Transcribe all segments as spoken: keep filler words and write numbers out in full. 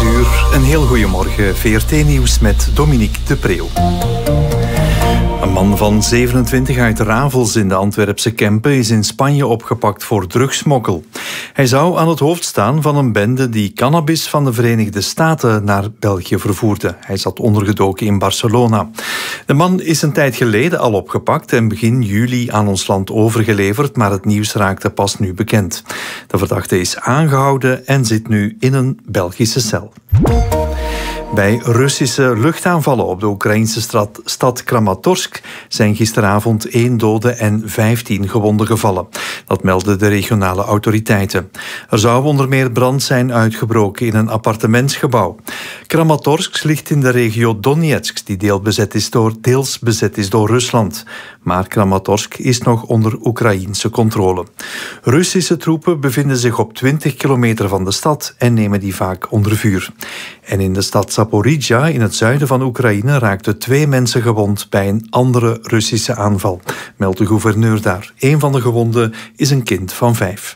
vier uur. Een heel goeiemorgen. V R T-nieuws met Dominique de Preeuw. Een man van zevenentwintig uit Ravels in de Antwerpse Kempen is in Spanje opgepakt voor drugsmokkel. Hij zou aan het hoofd staan van een bende die cannabis van de Verenigde Staten naar België vervoerde. Hij zat ondergedoken in Barcelona. De man is een tijd geleden al opgepakt en begin juli aan ons land overgeleverd, maar het nieuws raakte pas nu bekend. De verdachte is aangehouden en zit nu in een Belgische cel. Bij Russische luchtaanvallen op de Oekraïnse stad, stad Kramatorsk zijn gisteravond één dode en vijftien gewonden gevallen. Dat melden de regionale autoriteiten. Er zou onder meer brand zijn uitgebroken in een appartementsgebouw. Kramatorsk ligt in de regio Donetsk, die deel bezet is door, deels bezet is door Rusland. Maar Kramatorsk is nog onder Oekraïense controle. Russische troepen bevinden zich op twintig kilometer van de stad en nemen die vaak onder vuur. En in de stad Zaporizhia, in het zuiden van Oekraïne, raakten twee mensen gewond bij een andere Russische aanval, meldt de gouverneur daar. Een van de gewonden is een kind van vijf.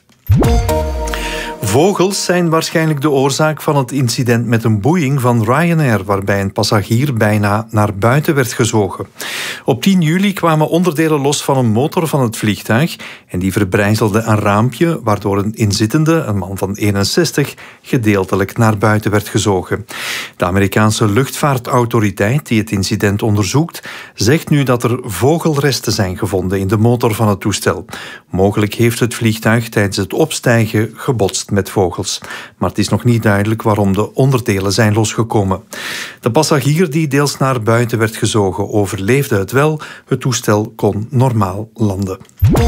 Vogels zijn waarschijnlijk de oorzaak van het incident met een boeing van Ryanair, waarbij een passagier bijna naar buiten werd gezogen. Op tien juli kwamen onderdelen los van een motor van het vliegtuig en die verbrijzelde een raampje, waardoor een inzittende, een man van eenenzestig, gedeeltelijk naar buiten werd gezogen. De Amerikaanse luchtvaartautoriteit, die het incident onderzoekt, zegt nu dat er vogelresten zijn gevonden in de motor van het toestel. Mogelijk heeft het vliegtuig tijdens het opstijgen gebotst met vogels. Maar het is nog niet duidelijk waarom de onderdelen zijn losgekomen. De passagier die deels naar buiten werd gezogen overleefde het wel. Het toestel kon normaal landen.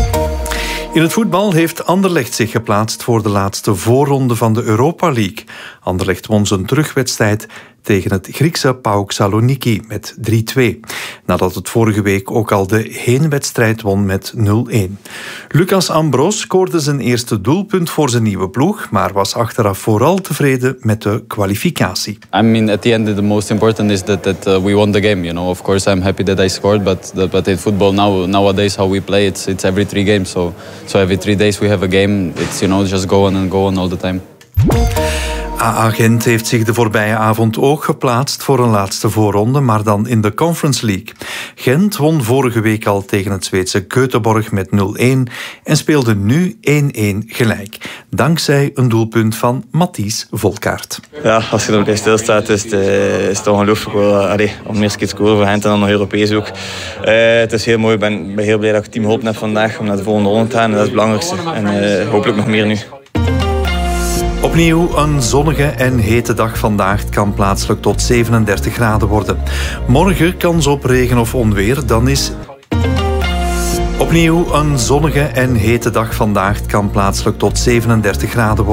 In het voetbal heeft Anderlecht zich geplaatst voor de laatste voorronde van de Europa League. Anderlecht won zijn terugwedstrijd tegen het Griekse PAOK Saloniki met drie twee. Nadat het vorige week ook al de heenwedstrijd won met nul-een. Lucas Ambros scoorde zijn eerste doelpunt voor zijn nieuwe ploeg, maar was achteraf vooral tevreden met de kwalificatie. I mean, at the end, the most important is that, that uh, we won the game. You know, of course, I'm happy that I scored, but but in football now nowadays how we play, it's it's every three games. So so every three days we have a game. It's you know just go on and go on all the time. A A Gent heeft zich de voorbije avond ook geplaatst voor een laatste voorronde, maar dan in de Conference League. Gent won vorige week al tegen het Zweedse Göteborg met nul-een en speelde nu één-één gelijk. Dankzij een doelpunt van Matthijs Volkaert. Ja, als je erbij stilstaat is het, uh, is het ongelooflijk wel, allee, om de eerste keer te scoren voor Gent en dan nog Europees ook. Uh, het is heel mooi, ik ben, ben heel blij dat ik het team geholpen heb vandaag om naar de volgende ronde te gaan. En dat is het belangrijkste. En uh, hopelijk nog meer nu. Opnieuw een zonnige en hete dag vandaag. Het kan plaatselijk tot zevenendertig graden worden. Morgen kans op regen of onweer, dan is... Opnieuw een zonnige en hete dag vandaag. Het kan plaatselijk tot zevenendertig graden worden.